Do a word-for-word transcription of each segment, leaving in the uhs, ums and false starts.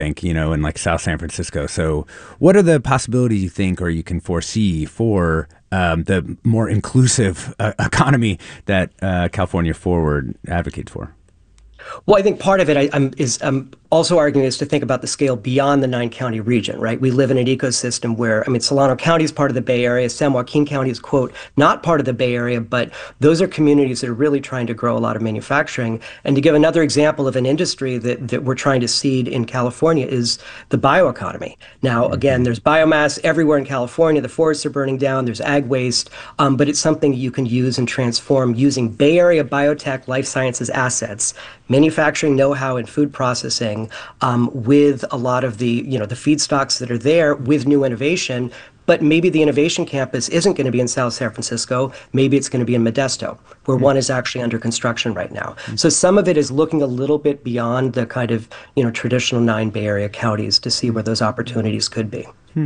Bank, you know, in like South San Francisco. So what are the possibilities you think or you can foresee for um, the more inclusive uh, economy that uh, California Forward advocates for? Well, I think part of it I, I'm, is I'm also arguing is to think about the scale beyond the nine county region, right? We live in an ecosystem where, I mean, Solano County is part of the Bay Area. San Joaquin County is, quote, not part of the Bay Area, but those are communities that are really trying to grow a lot of manufacturing. And to give another example of an industry that, that we're trying to seed in California is the bioeconomy. Now, again, there's biomass everywhere in California. The forests are burning down. There's ag waste, um, but it's something you can use and transform using Bay Area biotech life sciences assets, manufacturing know-how and food processing, um, with a lot of the, you know, the feedstocks that are there with new innovation. But maybe the innovation campus isn't going to be in South San Francisco. Maybe it's going to be in Modesto, where mm-hmm. one is actually under construction right now. Mm-hmm. So some of it is looking a little bit beyond the kind of, you know, traditional nine Bay Area counties to see where those opportunities could be. Hmm.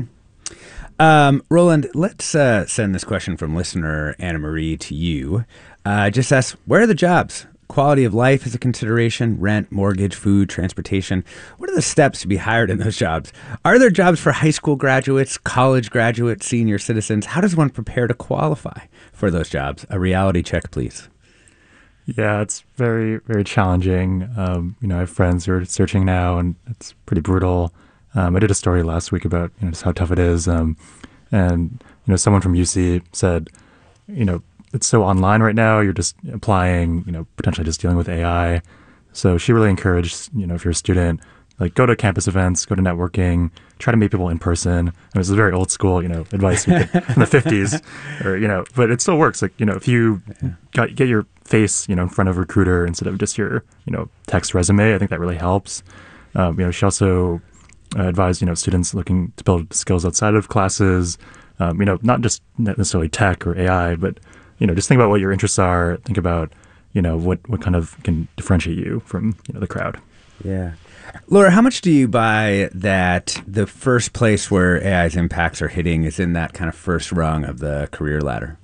Um, Roland, let's uh, send this question from listener Anna Marie to you. Uh, just ask, where are the jobs? Quality of life is a consideration, rent, mortgage, food, transportation. What are the steps to be hired in those jobs? Are there jobs for high school graduates, college graduates, senior citizens? How does one prepare to qualify for those jobs? A reality check, please. Yeah, it's very, very challenging. Um, you know, I have friends who are searching now, and it's pretty brutal. Um, I did a story last week about, you know, just how tough it is. Um, and, you know, someone from U C said, you know, it's so online right now. You're just applying, you know, potentially just dealing with A I. So she really encouraged, you know, if you're a student, like go to campus events, go to networking, try to meet people in person. And this is very old school, you know, advice from the fifties, or, you know, but it still works. Like, you know, if you got, get your face, you know, in front of a recruiter instead of just your, you know, text resume, I think that really helps. Um, you know, she also uh, advised, you know, students looking to build skills outside of classes, um, you know, not just necessarily tech or A I, but you know, just think about what your interests are. Think about, you know, what, what kind of can differentiate you from, you know, the crowd. Yeah. Laura, how much do you buy that the first place where A I's impacts are hitting is in that kind of first rung of the career ladder?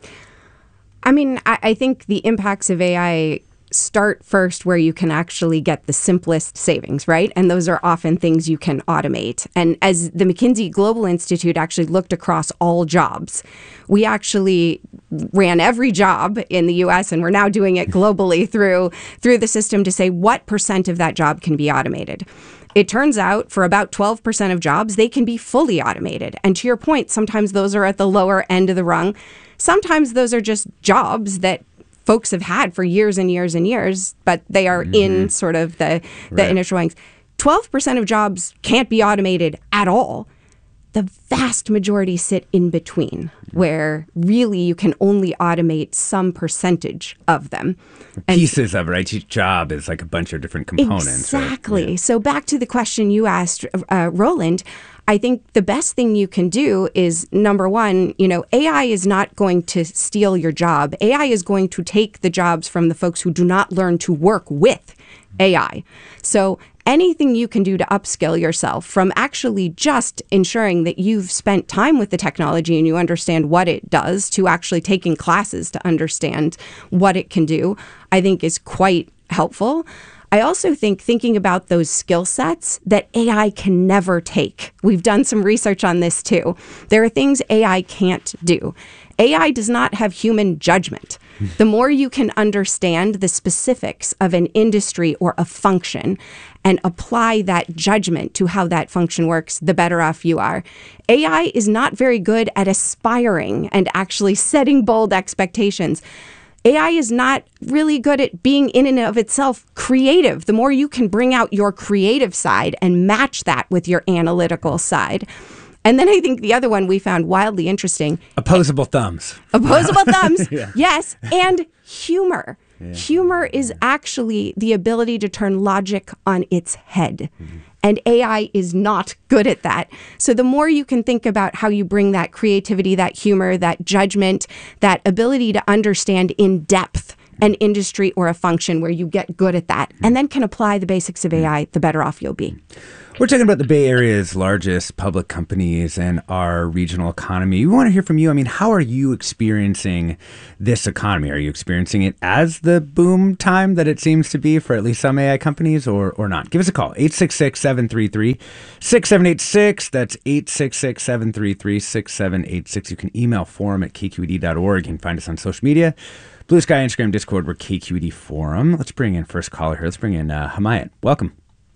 I mean, I, I think the impacts of A I start first where you can actually get the simplest savings, right? And those are often things you can automate. And as the McKinsey Global Institute actually looked across all jobs, we actually ran every job in the U S, and we're now doing it globally through through the system to say what percent of that job can be automated. It turns out for about twelve percent of jobs, they can be fully automated. And to your point, sometimes those are at the lower end of the rung. Sometimes those are just jobs that folks have had for years and years and years, but they are mm-hmm. in sort of the, the right. initial ranks. twelve percent of jobs can't be automated at all. The vast majority sit in between, where really you can only automate some percentage of them. Pieces and, of it, right? Each job is like a bunch of different components. Exactly. Right? Yeah. So back to the question you asked, uh, Roland, I think the best thing you can do is, number one, you know, A I is not going to steal your job. A I is going to take the jobs from the folks who do not learn to work with A I. So anything you can do to upskill yourself, from actually just ensuring that you've spent time with the technology and you understand what it does, to actually taking classes to understand what it can do, I think is quite helpful. I also think thinking about those skill sets that A I can never take. We've done some research on this too. There are things A I can't do. A I does not have human judgment. The more you can understand the specifics of an industry or a function and apply that judgment to how that function works, the better off you are. A I is not very good at aspiring and actually setting bold expectations. A I is not really good at being in and of itself creative. The more you can bring out your creative side and match that with your analytical side. And then I think the other one we found wildly interesting. Opposable thumbs. Opposable thumbs, yeah. Yes. And humor. Yeah. Humor is actually the ability to turn logic on its head. Mm-hmm. And A I is not good at that. So the more you can think about how you bring that creativity, that humor, that judgment, that ability to understand in depth an industry or a function where you get good at that and then can apply the basics of A I, the better off you'll be. We're talking about the Bay Area's largest public companies and our regional economy. We want to hear from you. I mean, how are you experiencing this economy? Are you experiencing it as the boom time that it seems to be for at least some A I companies, or or not? Give us a call, eight six six, seven three three, six seven eight six. That's eight six six, seven three three, six seven eight six. You can email forum at k q e d dot org. You can find us on social media. Blue Sky, Instagram, Discord, we're K Q E D Forum. Let's bring in first caller here. Let's bring in uh, Hamayat. Welcome.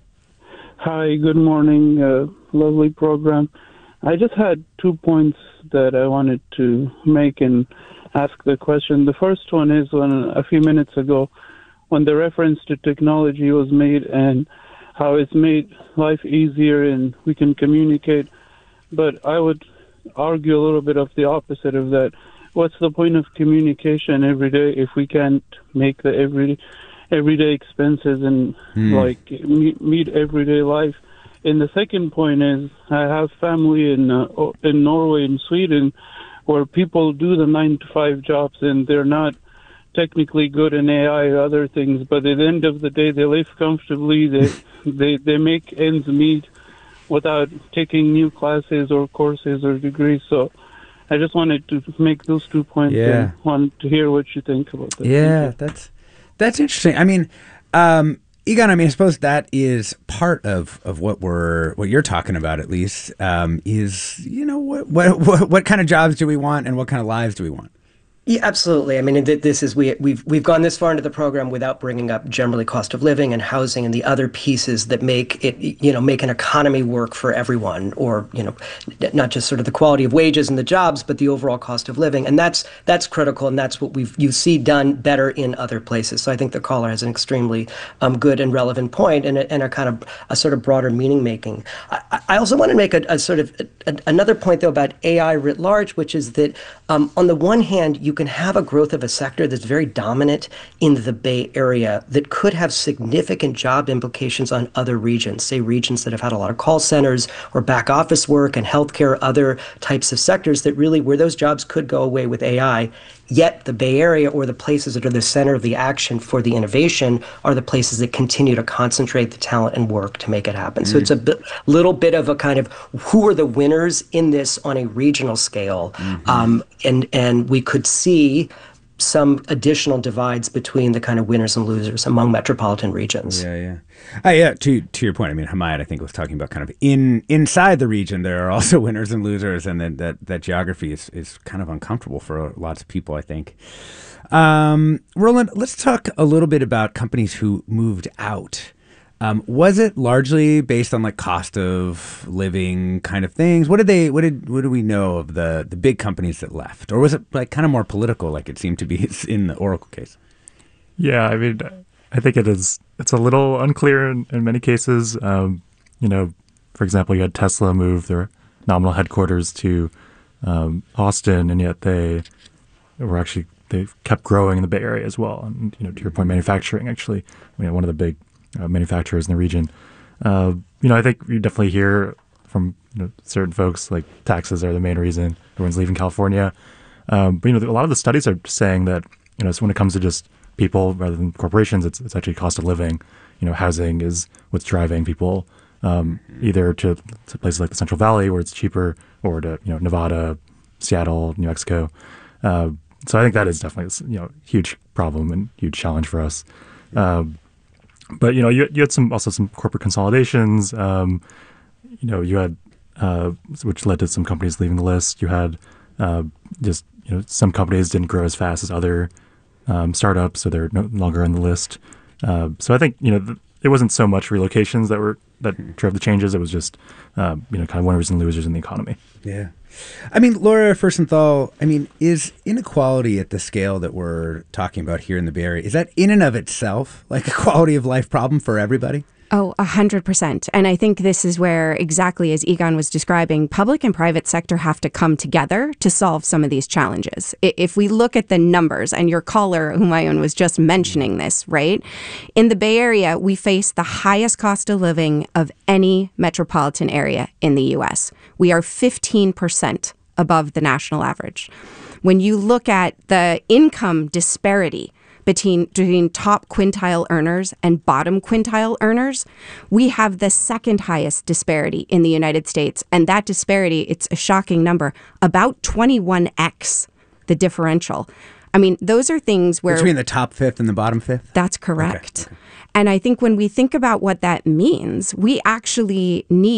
Hi, good morning. Uh, lovely program. I just had two points that I wanted to make and ask the question. The first one is when a few minutes ago, when the reference to technology was made and how it's made life easier and we can communicate. But I would argue a little bit of the opposite of that. What's the point of communication every day if we can't make the every everyday expenses and mm. like meet, meet everyday life? And the second point is I have family in uh, in Norway and Sweden where people do the nine to five jobs and they're not technically good in A I or other things, but at the end of the day they live comfortably, they they, they make ends meet without taking new classes or courses or degrees. So I just wanted to make those two points yeah. and wanted to hear what you think about that. Yeah, that's that's interesting. I mean, um, Egon, I mean, I suppose that is part of, of what we're what you're talking about, at least, um, is, you know, what, what what what kind of jobs do we want and what kind of lives do we want? Yeah, absolutely. I mean, this is we we've we've gone this far into the program without bringing up generally cost of living and housing and the other pieces that make it, you know, make an economy work for everyone, or, you know, not just sort of the quality of wages and the jobs, but the overall cost of living. And that's that's critical, and that's what we've you see done better in other places. So I think the caller has an extremely um, good and relevant point, and a, and a kind of a sort of broader meaning making. I, I also want to make a, a sort of a, another point though about A I writ large, which is that um, on the one hand you can have a growth of a sector that's very dominant in the Bay Area that could have significant job implications on other regions, say regions that have had a lot of call centers or back office work and healthcare, other types of sectors that really where those jobs could go away with A I. Yet the Bay Area, or the places that are the center of the action for the innovation, are the places that continue to concentrate the talent and work to make it happen. Mm-hmm. So it's a bit, little bit of a kind of who are the winners in this on a regional scale. Mm-hmm. Um, and, and we could see some additional divides between the kind of winners and losers among metropolitan regions. Yeah, yeah. Uh, yeah, to to your point, I mean, Hamayat, I think, was talking about kind of in inside the region, there are also winners and losers, and then that, that geography is, is kind of uncomfortable for lots of people, I think. Um, Roland, let's talk a little bit about companies who moved out. Um, was it largely based on like cost of living kind of things? What did they? What did? What do we know of the the big companies that left, or was it like kind of more political, like it seemed to be in the Oracle case? Yeah, I mean, I think it is. It's a little unclear in, in many cases. Um, you know, for example, you had Tesla move their nominal headquarters to um, Austin, and yet they were actually they kept growing in the Bay Area as well. And you know, to your point, manufacturing actually, you know, one of the big Uh, manufacturers in the region. Uh, you know, I think you definitely hear from you know, certain folks like taxes are the main reason everyone's leaving California. Um, but you know, a lot of the studies are saying that you know, so when it comes to just people rather than corporations, it's it's actually cost of living. You know, housing is what's driving people um, either to, to places like the Central Valley where it's cheaper, or to you know Nevada, Seattle, New Mexico. Uh, so I think that is definitely you know huge problem and huge challenge for us. Um, But you know, you you had some also some corporate consolidations. Um, you know, you had uh, which led to some companies leaving the list. You had uh, just you know some companies didn't grow as fast as other um, startups, so they're no longer on the list. Uh, so I think you know th- it wasn't so much relocations that were that drove the changes. It was just uh, you know kind of winners and losers in the economy. Yeah. I mean, Laura Furstenthal, I mean, is inequality at the scale that we're talking about here in the Bay Area, is that in and of itself like a quality of life problem for everybody? Oh, a hundred percent. And I think this is where, exactly as Egon was describing, public and private sector have to come together to solve some of these challenges. If we look at the numbers, and your caller, Humayun, was just mentioning this, right? In the Bay Area, we face the highest cost of living of any metropolitan area in the U S. We are fifteen percent above the national average. When you look at the income disparity between, between top quintile earners and bottom quintile earners, we have the second highest disparity in the United States. And that disparity, it's a shocking number, about twenty-one x the differential. I mean, those are things where... Between the top fifth and the bottom fifth? That's correct. Okay, okay. And I think when we think about what that means, we actually need